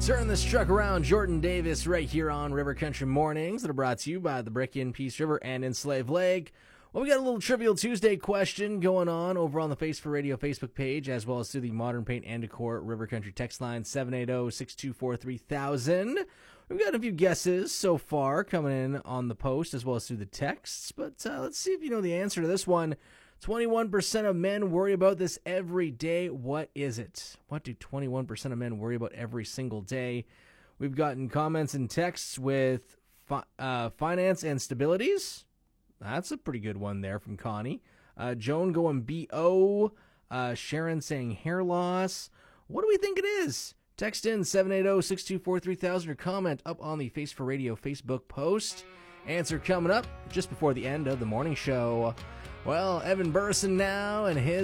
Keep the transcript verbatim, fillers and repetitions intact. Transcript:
Turn this truck around, Jordan Davis, right here on River Country Mornings that are brought to you by the Brick in Peace River and in Slave Lake. Well, we got a little Trivial Tuesday question going on over on the Face for Radio Facebook page, as well as through the Modern Paint and Decor River Country text line, seven eight zero, six two four, three thousand. We've got a few guesses so far coming in on the post, as well as through the texts, but uh, let's see if you know the answer to this one. twenty-one percent of men worry about this every day. What is it? What do twenty-one percent of men worry about every single day? We've gotten comments and texts with fi- uh, finance and stabilities. That's a pretty good one there from Connie. Uh, Joan going B O. Uh, Sharon saying hair loss. What do we think it is? Text in seven eight zero, six two four, three thousand or comment up on the Face for Radio Facebook post. Answer coming up just before the end of the morning show. Well, Evan Burson now and his